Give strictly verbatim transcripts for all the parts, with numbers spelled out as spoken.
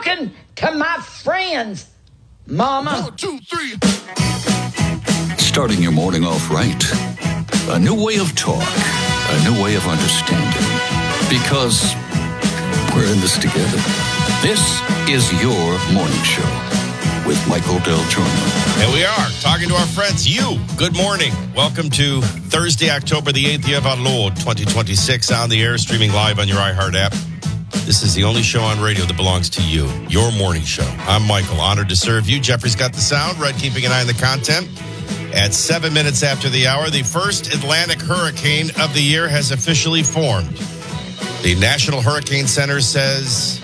talking to my friends, Mama. One, two, three. Starting your morning off right. A new way of talk. A new way of understanding. Because we're in this together. This is your morning show with Michael Del Giorno. And we are talking to our friends. You, good morning. Welcome to Thursday, October the eighth, year of our Lord, twenty twenty-six, on the air, streaming live on your iHeart app. This is the only show on radio that belongs to you, your morning show. I'm Michael, honored to serve you. Jeffrey's got the sound, Red keeping an eye on the content. At seven minutes after the hour, the first Atlantic hurricane of the year has officially formed. The National Hurricane Center says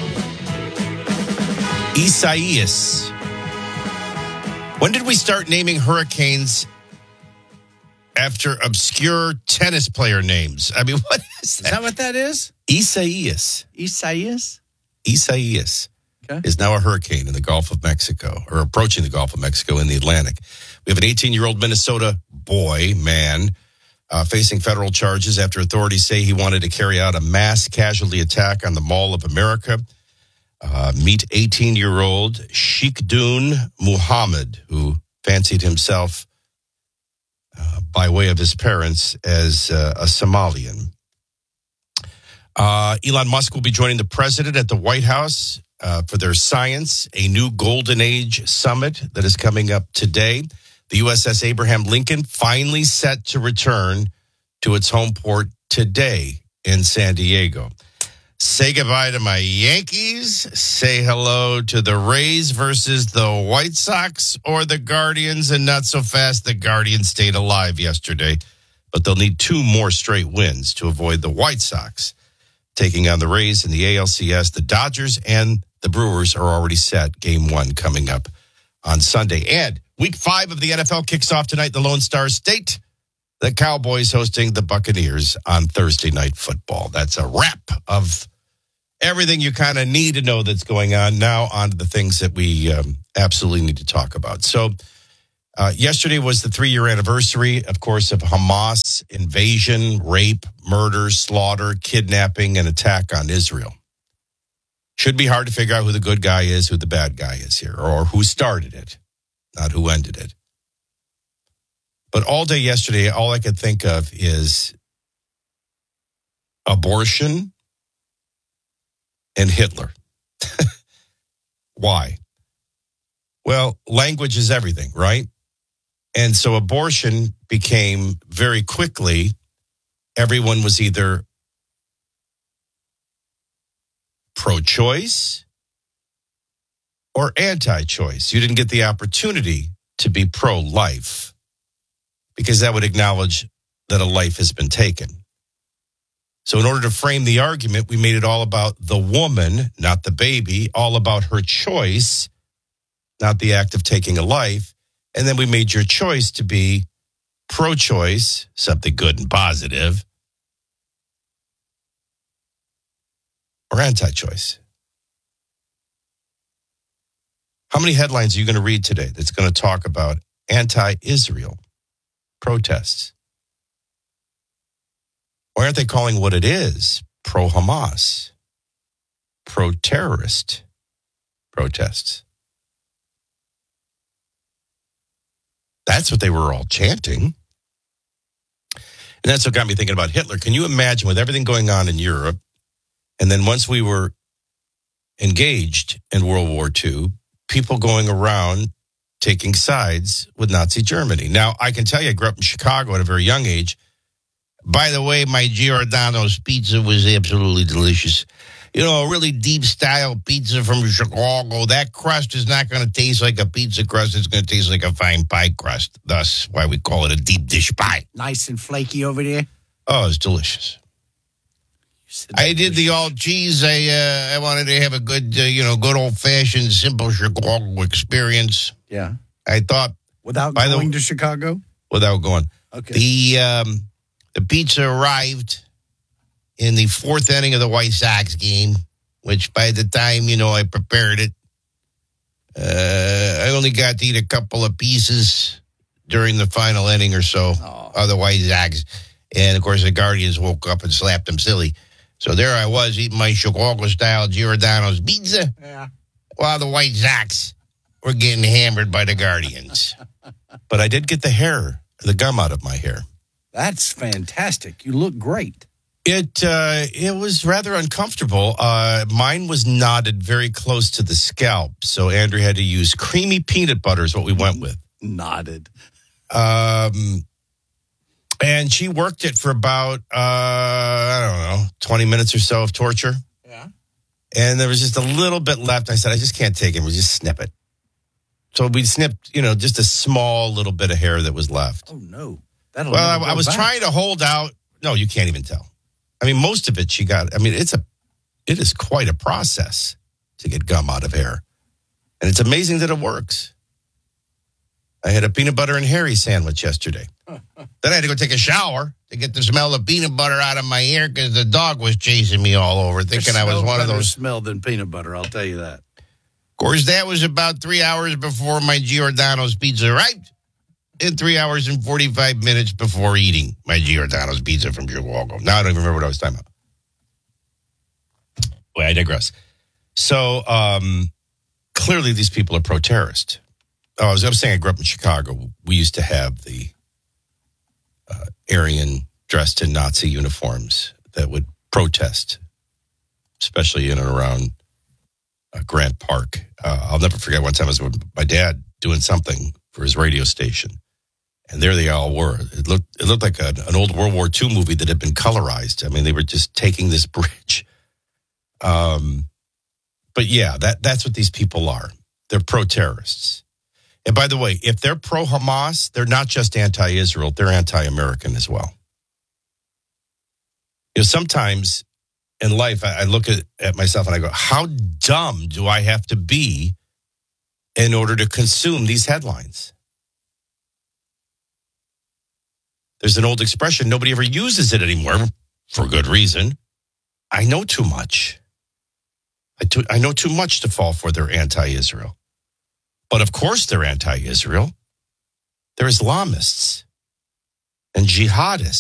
Isaias. When did we start naming hurricanes after obscure tennis player names? I mean, what is that? Is that what that is? Isaias. Isaias? Isaias Okay. is now a hurricane in the Gulf of Mexico, or approaching the Gulf of Mexico in the Atlantic. We have an eighteen-year-old Minnesota boy, man, uh, facing federal charges after authorities say he wanted to carry out a mass casualty attack on the Mall of America. Uh, meet eighteen-year-old Sheikhdun Muhammad, who fancied himself, uh, by way of his parents, as uh, a Somalian. Uh, Elon Musk will be joining the president at the White House uh, for their Science, a new Golden Age summit that is coming up today. The U S S Abraham Lincoln finally set to return to its home port today in San Diego. Say goodbye to my Yankees. Say hello to the Rays versus the White Sox or the Guardians. And not so fast, the Guardians stayed alive yesterday. But they'll need two more straight wins to avoid the White Sox taking on the Rays in the A L C S. The Dodgers and the Brewers are already set. Game one coming up on Sunday. And week five of the N F L kicks off tonight, the Lone Star State. The Cowboys hosting the Buccaneers on Thursday Night Football. That's a wrap of everything you kind of need to know that's going on. Now on to the things that we um, absolutely need to talk about. So uh, yesterday was the three-year anniversary, of course, of Hamas invasion, rape, murder, slaughter, kidnapping, and attack on Israel. Should be hard to figure out who the good guy is, who the bad guy is here, or who started it, not who ended it. But all day yesterday, all I could think of is abortion and Hitler. Why? Well, language is everything, right? And so abortion became very quickly, everyone was either pro-choice or anti-choice. You didn't get the opportunity to be pro-life because that would acknowledge that a life has been taken. So in order to frame the argument, we made it all about the woman, not the baby, all about her choice, not the act of taking a life. And then we made your choice to be pro-choice, something good and positive, or anti-choice. How many headlines are you going to read today that's going to talk about anti-Israel protests? Why aren't they calling what it is pro-Hamas, pro-terrorist protests? That's what they were all chanting. And that's what got me thinking about Hitler. Can you imagine with everything going on in Europe, and then once we were engaged in World War Two, people going around taking sides with Nazi Germany. Now, I can tell you, I grew up in Chicago at a very young age. By the way, my Giordano's pizza was absolutely delicious. You know, a really deep-style pizza from Chicago. That crust is not going to taste like a pizza crust. It's going to taste like a fine pie crust. Thus, why we call it a deep dish pie. Nice and flaky over there. Oh, it's delicious. I did the all cheese. I uh, I wanted to have a good, uh, you know, good old-fashioned, simple Chicago experience. Yeah. I thought... Without by going the, to Chicago? Without going. Okay. The, um, the pizza arrived in the fourth inning of the White Sox game, which by the time, you know, I prepared it, uh, I only got to eat a couple of pieces during the final inning or so. Oh. Of the White Sox. And, of course, the Guardians woke up and slapped them silly. So there I was eating my Chicago-style Giordano's pizza Yeah. while the White Sox were getting hammered by the Guardians. But I did get the hair, the gum out of my hair. That's fantastic. You look great. It uh, it was rather uncomfortable. Uh, mine was knotted very close to the scalp, so Andrew had to use creamy peanut butter is what we went with. Nodded. Um, and she worked it for about, uh, I don't know, twenty minutes or so of torture. Yeah. And there was just a little bit left. I said, I just can't take it. We just snip it. So we snipped, you know, just a small little bit of hair that was left. Oh, no. That'll Well, never I, go I was back. trying to hold out. No, you can't even tell. I mean, most of it she got. I mean, it's a, it is quite a process to get gum out of hair. And it's amazing that it works. I had a peanut butter and Harry sandwich yesterday. Then I had to go take a shower to get the smell of peanut butter out of my ear because the dog was chasing me all over, thinking I was Smells one of better those. smell than peanut butter, I'll tell you that. Of course, that was about three hours before my Giordano's pizza arrived, and three hours and forty-five minutes before eating my Giordano's pizza from Chicago. Now I don't even remember what I was talking about. Well, I digress. So um, clearly, these people are pro-terrorist. Oh, I was, I was saying I grew up in Chicago. We used to have the uh, Aryan dressed in Nazi uniforms that would protest, especially in and around uh, Grant Park. Uh, I'll never forget one time I was with my dad doing something for his radio station, and there they all were. It looked it looked like an, an old World War Two movie that had been colorized. I mean, they were just taking this bridge. Um, but yeah, that that's what these people are. They're pro-terrorists. And by the way, if they're pro-Hamas, they're not just anti-Israel, they're anti-American as well. You know, sometimes in life, I, I look at, at myself and I go, how dumb do I have to be in order to consume these headlines? There's an old expression, nobody ever uses it anymore for good reason. I know too much. I, too, I know too much to fall for their anti-Israel. But of course they're anti-Israel. They're Islamists and jihadists.